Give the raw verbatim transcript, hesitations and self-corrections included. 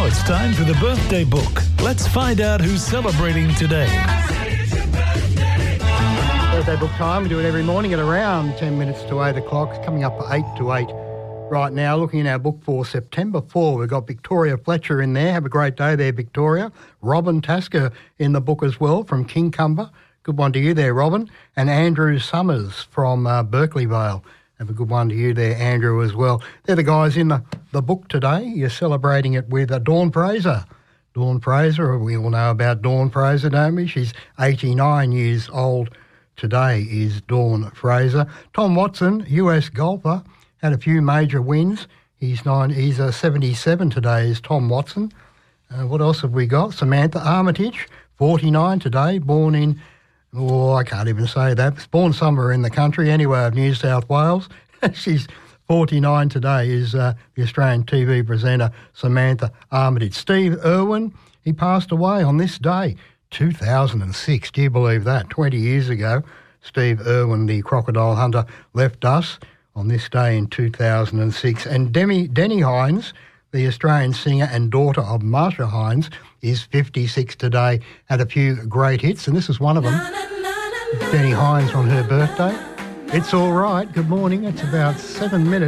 it's time for the birthday book. Let's find out who's celebrating today. Birthday book time. We do it every morning at around ten minutes to eight o'clock. It's coming up for eight to eight right now. Looking in our book for September fourth, we've got Victoria Fletcher in there. Have a great day there, Victoria. Robin Tasker in the book as well from Kincumber. Good one to you there, Robin. And Andrew Summers from uh, Berkeley Vale. Have a good one to you there, Andrew, as well. They're the guys in the, the book today. You're celebrating it with uh, Dawn Fraser. Dawn Fraser, we all know about Dawn Fraser, don't we? She's eighty-nine years old today, is Dawn Fraser. Tom Watson, U S golfer, had a few major wins. He's nine. He's uh, seventy-seven today, is Tom Watson. Uh, what else have we got? Samantha Armitage, forty-nine today, born in... Oh, I can't even say that. Born somewhere in the country, anyway, of New South Wales. She's forty-nine today, is uh, the Australian T V presenter Samantha Armitage. Steve Irwin, he passed away on this day, two thousand six. Do you believe that? twenty years ago, Steve Irwin, the crocodile hunter, left us on this day in two thousand six. And Demi, Denny Hines, the Australian singer and daughter of Marsha Hines, is fifty-six today, had a few great hits, and this is one of them. Denny Hines on her birthday. It's all right. Good morning. It's about seven minutes.